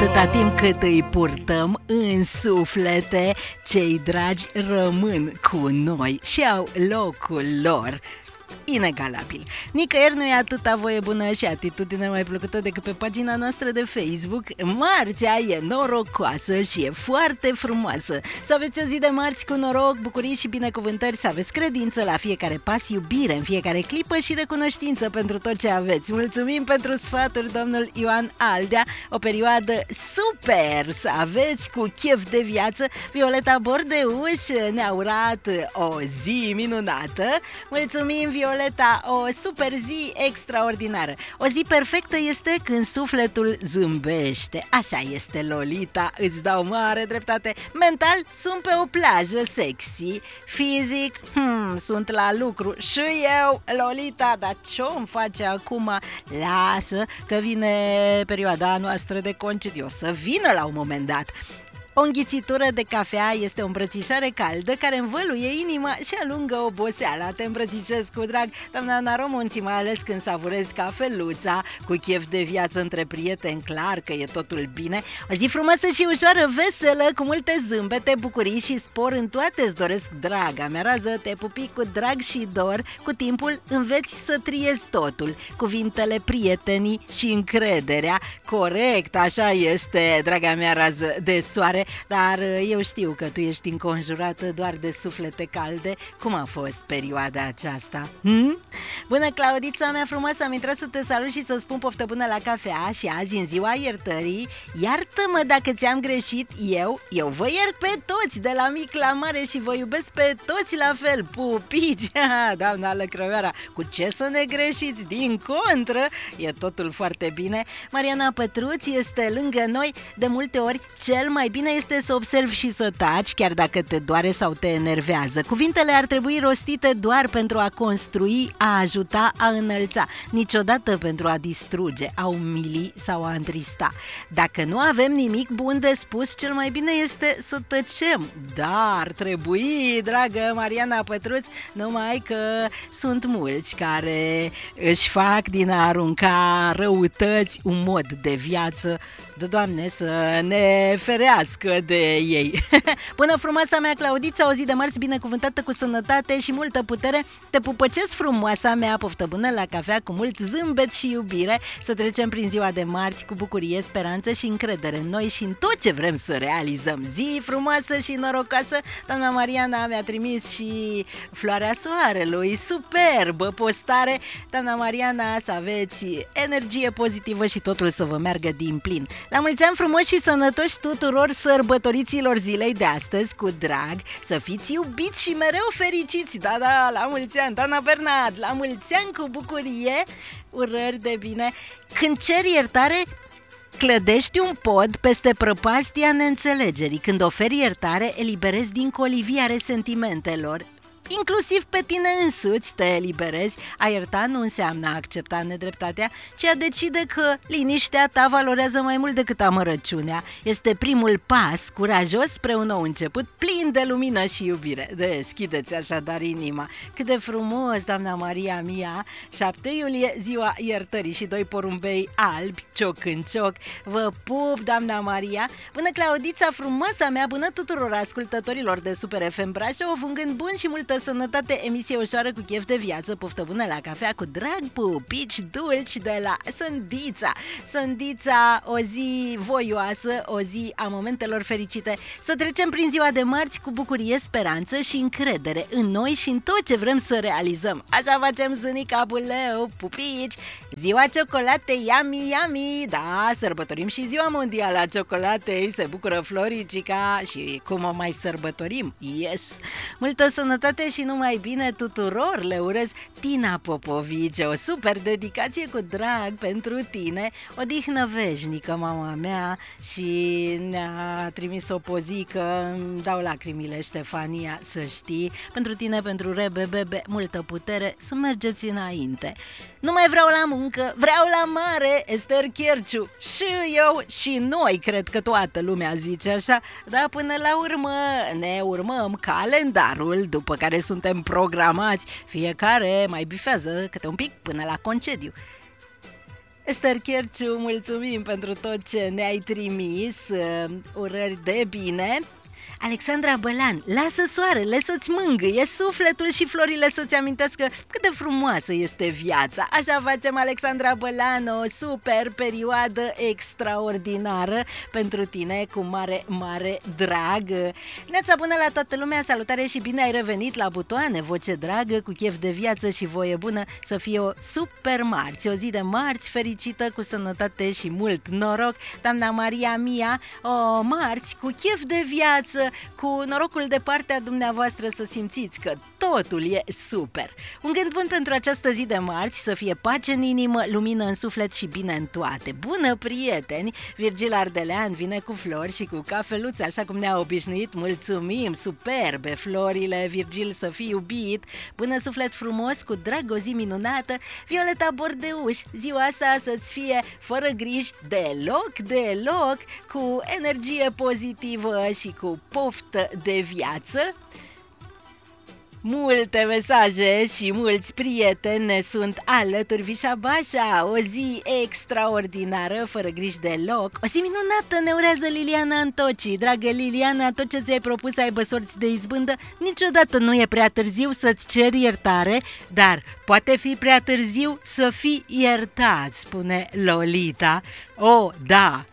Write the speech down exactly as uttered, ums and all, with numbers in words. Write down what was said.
atâta timp cât îi purtăm în suflete, cei dragi rămân cu noi și au locul lor inegalabil. Nicăieri nu e atâta voie bună și atitudine mai plăcută decât pe pagina noastră de Facebook. Marțea e norocoasă și e foarte frumoasă. Să aveți o zi de marți cu noroc, bucurii și binecuvântări, să aveți credință la fiecare pas, iubire în fiecare clipă și recunoștință pentru tot ce aveți. Mulțumim pentru sfaturi, domnul Ioan Aldea. O perioadă super să aveți cu chef de viață. Violeta Bordeuș ne-a urat o zi minunată. Mulțumim, Violeta, o super zi extraordinară. O zi perfectă este când sufletul zâmbește. Așa este, Lolita, îți dau mare dreptate. Mental sunt pe o plajă sexy. Fizic, hmm, sunt la lucru. Și eu, Lolita, dar ce-o-mi face acum? Lasă că vine perioada noastră de concediu. O să vină la un moment dat. O înghițitură de cafea este o îmbrățișare caldă care învăluie inima și alungă oboseala. Te îmbrățișez cu drag, doamna Ana Romonții, mai ales când savurezi cafeluța cu chef de viață între prieteni, clar că e totul bine. O zi frumoasă și ușoară, veselă, cu multe zâmbete, bucurii și spor în toate îți doresc, draga mea rază. Te pupi cu drag și dor. Cu timpul înveți să triezi totul, cuvintele, prietenii și încrederea. Corect, așa este, draga mea rază de soare. Dar eu știu că tu ești înconjurată doar de suflete calde. Cum a fost perioada aceasta? Hm? Bună, Claudița mea frumoasă, am intrat să te salut și să spun poftă bună la cafea. Și azi, în ziua iertării, iartă-mă dacă ți-am greșit. Eu, eu vă iert pe toți, de la mic la mare, și vă iubesc pe toți la fel. Pupici, doamna Lăcrăvioara, cu ce să ne greșiți? Din contră, e totul foarte bine. Mariana Pătruț este lângă noi. De multe ori, cel mai bine este să observi și să taci, chiar dacă te doare sau te enervează. Cuvintele ar trebui rostite doar pentru a construi, a ajuta, a înălța, niciodată pentru a distruge, a umili sau a întrista. Dacă nu avem nimic bun de spus, cel mai bine este să tăcem. Dar ar trebui, dragă Mariana Pătruț, numai că sunt mulți care își fac din a arunca răutăți un mod de viață. De Doamne să ne ferească de ei. Bună, frumoasa mea Claudița, o zi de marți binecuvântată cu sănătate și multă putere. Te pupăcesc, frumoasa mea, poftă bună la cafea cu mult zâmbet și iubire. Să trecem prin ziua de marți cu bucurie, speranță și încredere în noi și în tot ce vrem să realizăm. Zi frumoasă și norocoasă. Doamna Mariana mi-a trimis și floarea soarelui, superbă postare. Doamna Mariana, să aveți energie pozitivă și totul să vă meargă din plin. La mulți ani frumoși și sănătoși tuturor sărbătoriților zilei de astăzi, cu drag, să fiți iubiți și mereu fericiți. Da, da, la mulți ani, doamna Bernard, la mulți ani cu bucurie, urări de bine. Când ceri iertare, clădești un pod peste prăpastia neînțelegerii. Când oferi iertare, eliberezi din colivia resentimentelor, inclusiv pe tine însuți te eliberezi. A ierta nu înseamnă a accepta nedreptatea, ci a decide că liniștea ta valorează mai mult decât amărăciunea. Este primul pas curajos spre un nou început, plin de lumină și iubire. Deschideți așadar inima. Cât de frumos, doamna Maria mia! șapte iulie, ziua iertării și doi porumbei albi, cioc în cioc. Vă pup, doamna Maria! Bună, Claudița, frumoasa mea, bună tuturor ascultătorilor de Super F M Brașov, un gând bun și multă sănătate, emisie ușoară cu chef de viață, poftă bună la cafea cu drag, pupici dulci de la Sândița. Sândița, o zi voioasă, o zi a momentelor fericite. Să trecem prin ziua de marți cu bucurie, speranță și încredere în noi și în tot ce vrem să realizăm. Așa facem, zânica buleu, pupici. Ziua ciocolatei, yummy, yummy. Da, sărbătorim și ziua mondială a ciocolatei. Se bucură Floricica și cum o mai sărbătorim? Yes! Multă sănătate și numai bine tuturor le urez. Tina Popovice, o super dedicație cu drag pentru tine. Odihnă veșnică, mama mea, și ne-a trimis o pozică. Îmi dau lacrimile, Ștefania, să știi. Pentru tine, pentru Rebe, Bebe, multă putere, să mergeți înainte. Nu mai vreau la muncă, vreau la mare, Ester Chierciu. Și eu și noi, cred că toată lumea zice așa. Dar până la urmă ne urmăm calendarul după care suntem programați. Fiecare mai bifează câte un pic până la concediu. Esther Cherciu, mulțumim pentru tot ce ne-ai trimis, urări de bine. Alexandra Bălan, lasă soarele să-ți mângâie sufletul și florile să-ți amintească cât de frumoasă este viața. Așa facem, Alexandra Bălan, o super perioadă extraordinară pentru tine, cu mare, mare drag. Neața bună la toată lumea, salutare și bine ai revenit la butoane, voce dragă, cu chef de viață și voie bună, să fie o super marți, o zi de marți fericită, cu sănătate și mult noroc. Doamna Maria Mia, o marți cu chef de viață, cu norocul de partea dumneavoastră, să simțiți că totul e super. Un gând bun pentru această zi de marți, să fie pace în inimă, lumină în suflet și bine în toate. Bună, prieteni! Virgil Ardelean vine cu flori și cu cafeluțe, așa cum ne-a obișnuit. Mulțumim, superbe florile, Virgil, să fii iubit. Bună, suflet frumos, cu drag, o zi minunată. Violeta Bordeuș, ziua asta să-ți fie fără griji deloc, deloc, cu energie pozitivă și cu poftă de viață. Multe mesaje și mulți prieteni ne sunt alături. Vișabașa, o zi extraordinară, fără griji deloc. O zi minunată ne urează Liliana Antoci. Dragă Liliana, tot ce ți-ai propus să aibă sorți de izbândă, niciodată nu e prea târziu să-ți ceri iertare, dar poate fi prea târziu să fii iertat, spune Lolita. Oh, da,